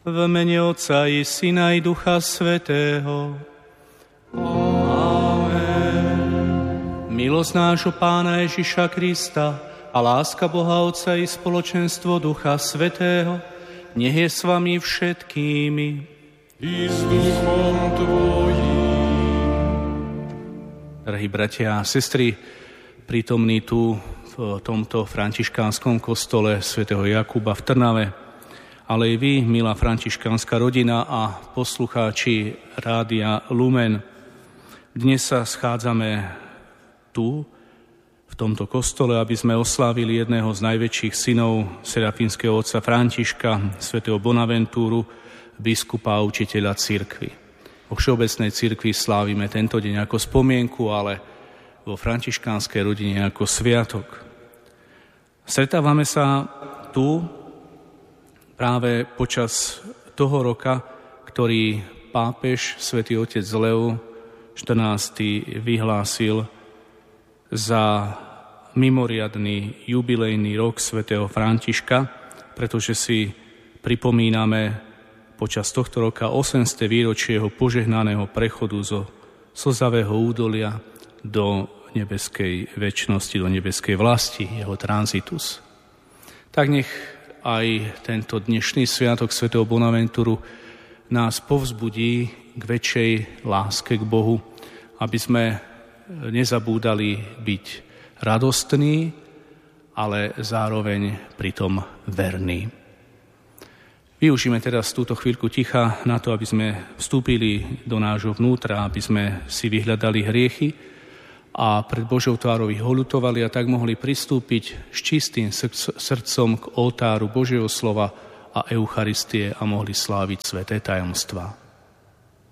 V mene Otca i Syna i Ducha Svätého. Amen. Milosť nášho Pána Ježiša Krista a láska Boha Otca i spoločenstvo Ducha Svätého nech je s vami všetkými. I s duchom tvojím. Drahí bratia a sestry, prítomní tu v tomto františkánskom kostole svätého Jakuba v Trnave, ale aj vy, milá františkánska rodina a poslucháči Rádia Lumen. Dnes sa schádzame tu, v tomto kostole, aby sme oslávili jedného z najväčších synov serafínskeho otca Františka, svätého Bonaventúru, biskupa a učiteľa cirkvi. Vo všeobecnej cirkvi slávime tento deň ako spomienku, ale vo františkánskej rodine ako sviatok. Stretávame sa tu práve počas toho roka, ktorý pápež svätý otec Leo XIV vyhlásil za mimoriadny jubilejný rok svätého Františka, pretože si pripomíname počas tohto roka 800. výročie jeho požehnaného prechodu zo slzavého údolia do nebeskej večnosti, do nebeskej vlasti, jeho transitus. Tak nech aj tento dnešný sviatok svätého Bonaventúru nás povzbudí k väčšej láske k Bohu, aby sme nezabúdali byť radostní, ale zároveň pritom verní. Využíme teraz túto chvíľku ticha na to, aby sme vstúpili do nášho vnútra, aby sme si vyhľadali hriechy a pred Božou tvárou ich oľutovali a tak mohli pristúpiť s čistým srdcom k oltáru Božieho slova a Eucharistie a mohli sláviť sväté tajomstvá.